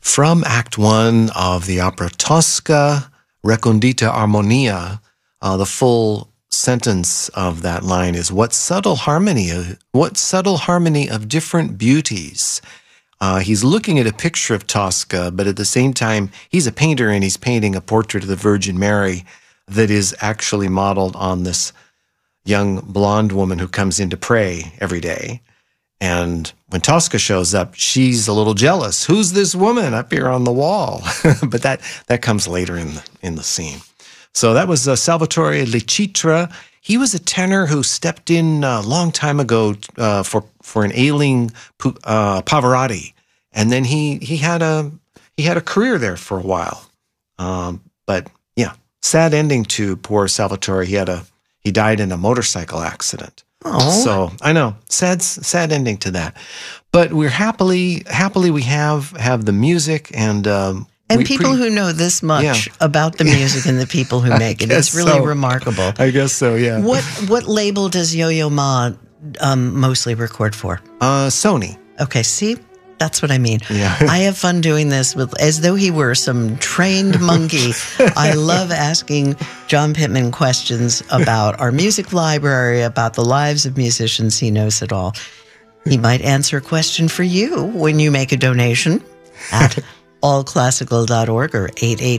From Act 1 of the opera Tosca, Recondita Armonia, the full sentence of that line is, what subtle harmony of different beauties. He's looking at a picture of Tosca, but at the same time, he's a painter and he's painting a portrait of the Virgin Mary that is actually modeled on this young blonde woman who comes in to pray every day. And when Tosca shows up, she's a little jealous. Who's this woman up here on the wall? But that comes later in the scene. So that was Salvatore Lecitra. He was a tenor who stepped in a long time ago for an ailing Pavarotti, and then he had a career there for a while. But yeah, sad ending to poor Salvatore. He died in a motorcycle accident. Oh. So I know, sad ending to that. But we're happily we have the music and people who know this much about the music and the people who make it. It's really remarkable. I guess so, yeah. What label does Yo-Yo Ma mostly record for? Sony. Okay, see? That's what I mean. Yeah. I have fun doing this as though he were some trained monkey. I love asking John Pittman questions about our music library, about the lives of musicians. He knows it all. He might answer a question for you when you make a donation at allclassical.org or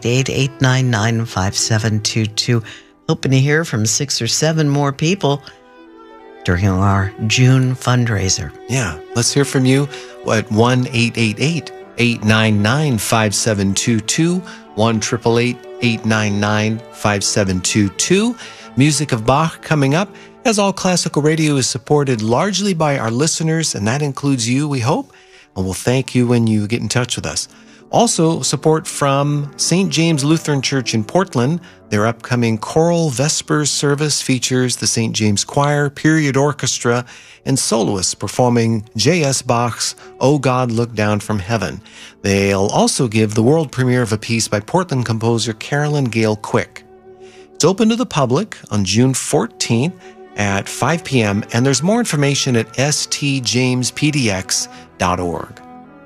888-899-5722. Hoping to hear from 6 or 7 more people during our June fundraiser. Yeah, let's hear from you at 1-888-899-5722, 1-888-899-5722. Music of Bach coming up, as All Classical Radio is supported largely by our listeners, and that includes you, we hope, and we'll thank you when you get in touch with us. Also, support from St. James Lutheran Church in Portland. Their upcoming choral Vespers service features the St. James Choir, Period Orchestra, and soloists performing J.S. Bach's O God, Look Down from Heaven. They'll also give the world premiere of a piece by Portland composer Carolyn Gale Quick. It's open to the public on June 14th at 5 p.m., and there's more information at stjamespdx.org.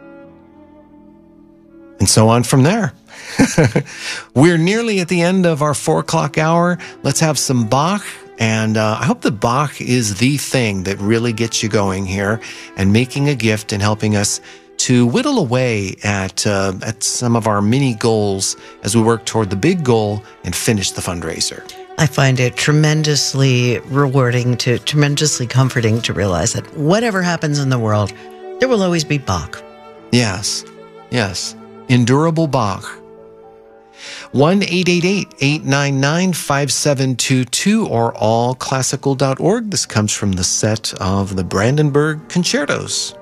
And so on from there. We're nearly at the end of our 4 o'clock hour. Let's have some Bach. And I hope that Bach is the thing that really gets you going here and making a gift and helping us to whittle away at some of our mini goals as we work toward the big goal and finish the fundraiser. I find it tremendously rewarding, tremendously comforting to realize that whatever happens in the world, there will always be Bach. Yes. Endurable Bach. 1-888-899-5722 or allclassical.org. This comes from the set of the Brandenburg Concertos.